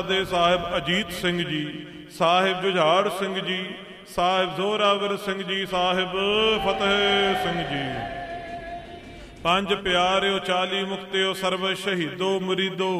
ਦੇ ਸਾਹਿਬ ਅਜੀਤ ਸਿੰਘ ਜੀ, ਸਾਹਿਬ ਜੁਝਾਰ ਸਿੰਘ ਜੀ, ਸਾਹਿਬ ਜ਼ੋਰਾਵਰ ਸਿੰਘ ਜੀ, ਸਾਹਿਬ ਫਤਿਹ ਸਿੰਘ ਜੀ। ਪੰਜ ਪਿਆਰਿਓ 40 ਮੁਕਤਿਓ ਸਰਬ ਸ਼ਹੀਦੋ ਮੁਰੀਦੋ,